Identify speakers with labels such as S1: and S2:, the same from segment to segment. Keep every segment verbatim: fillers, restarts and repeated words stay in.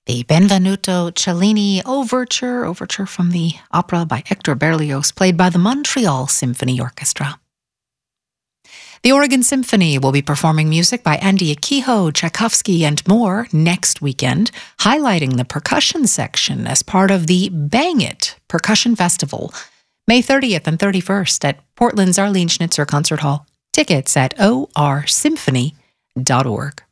S1: The Benvenuto Cellini Overture, overture from the opera by Hector Berlioz, played by the Montreal Symphony Orchestra. The Oregon Symphony will be performing music by Andy Akiho, Tchaikovsky, and more next weekend, highlighting the percussion section as part of the Bang It Percussion Festival, May thirtieth and thirty-first at Portland's Arlene Schnitzer Concert Hall. Tickets at o r symphony dot org.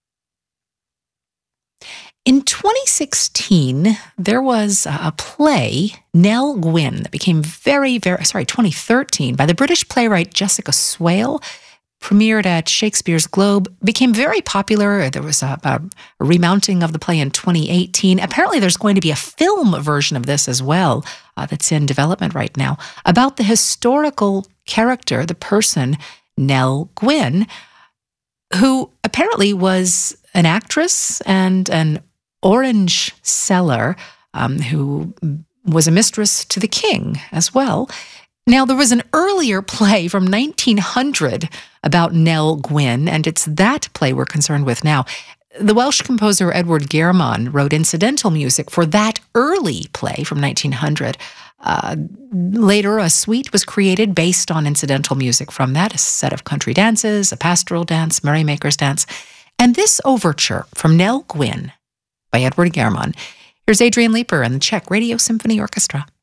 S1: In twenty sixteen, there was a play, Nell Gwyn, that became very, very, sorry, twenty thirteen, by the British playwright Jessica Swale, premiered at Shakespeare's Globe, became very popular. There was a, a remounting of the play in twenty eighteen. Apparently, there's going to be a film version of this as well uh, that's in development right now, about the historical character, the person, Nell Gwyn, who apparently was an actress and an orange seller um, who was a mistress to the king as well. Now, there was an earlier play from nineteen hundred about Nell Gwyn, and it's that play we're concerned with now. The Welsh composer Edward German wrote incidental music for that early play from nineteen hundred. Uh, later, a suite was created based on incidental music from that, a set of country dances, a pastoral dance, merrymaker's dance, and this overture from Nell Gwyn by Edward German. Here's Adrian Leeper and the Czech Radio Symphony Orchestra.